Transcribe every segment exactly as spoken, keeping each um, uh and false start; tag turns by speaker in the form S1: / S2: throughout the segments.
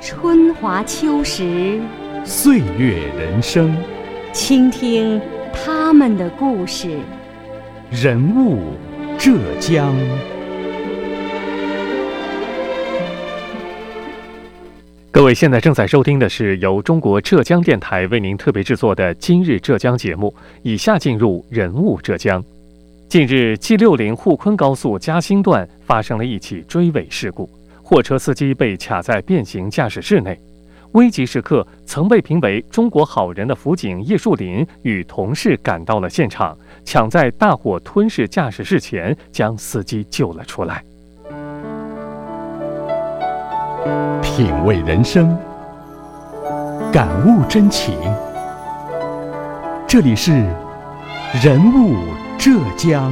S1: 春华秋实，
S2: 岁月人生，
S1: 倾听他们的故事。
S2: 人物浙江。各位现在正在收听的是由中国浙江电台为您特别制作的《今日浙江》节目，以下进入人物浙江。近日 G 六零 沪昆高速嘉兴段发生了一起追尾事故，货车司机被卡在变形驾驶室内。危急时刻，曾被评为中国好人的辅警叶树林与同事赶到了现场，抢在大火吞噬驾驶室前将司机救了出来。
S3: 品味人生，感悟真情。这里是人物浙江。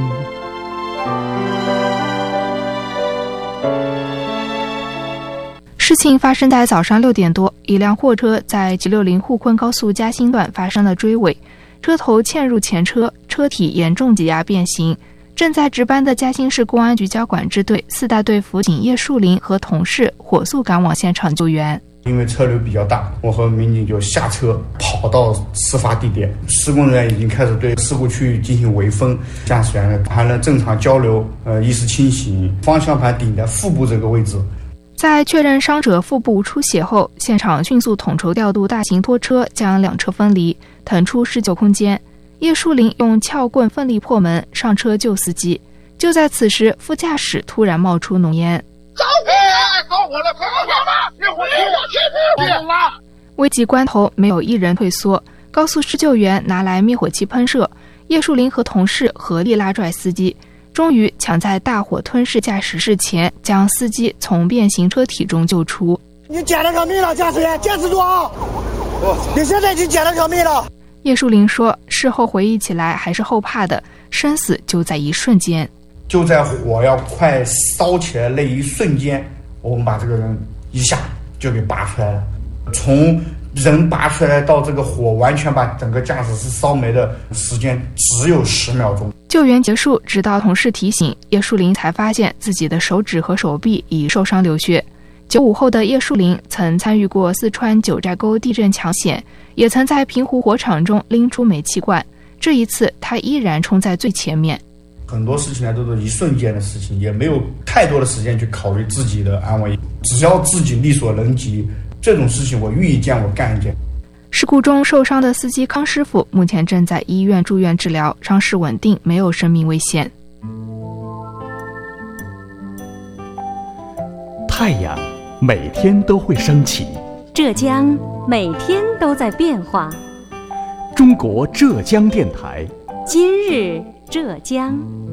S4: 事情发生在早上六点多，一辆货车在 G 六零 沪昆高速嘉兴段发生了追尾，车头嵌入前车，车体严重挤压变形。正在值班的嘉兴市公安局交管支队四大队辅警叶树林和同事火速赶往现场救援。
S5: 因为车流比较大，我和民警就下车跑到事发地点，施工人员已经开始对事故区域进行围封，驾驶员还能正常交流，呃，意识清醒。方向盘顶在腹部这个位置。
S4: 在确认伤者腹部出血后，现场迅速统筹调度大型拖车将两车分离，腾出施救空间。叶树林用撬棍奋力破门上车救司机，就在此时，副驾驶突然冒出浓烟。
S6: 着火！着火了！快快跑吧！灭火器！灭火了！
S4: 危急关头，没有一人退缩，高速施救员拿来灭火器喷射，叶树林和同事合力拉拽司机，终于抢在大火吞噬驾驶室前，将司机从变形车体中救出。
S7: 你捡了条命了，驾驶员，坚持住啊！你现在已经捡了条命了。
S4: 叶树林说，事后回忆起来还是后怕的，生死就在一瞬间。
S5: 就在火要快烧起来那一瞬间，我们把这个人一下就给拔出来了。从人拔出来到这个火完全把整个驾驶室烧没的时间只有十秒钟。
S4: 救援结束，直到同事提醒，叶树林才发现自己的手指和手臂已受伤流血。九五后的叶树林曾参与过四川九寨沟地震抢险，也曾在平湖火场中拎出煤气罐。这一次，他依然冲在最前面。
S5: 很多事情呢都是一瞬间的事情，也没有太多的时间去考虑自己的安危，只要自己力所能及，这种事情我遇一件我干一件。
S4: 事故中受伤的司机康师傅目前正在医院住院治疗，伤势稳定，没有生命危险。
S3: 太阳每天都会升起，
S1: 浙江每天都在变化。
S3: 中国浙江电台，
S1: 今日浙江。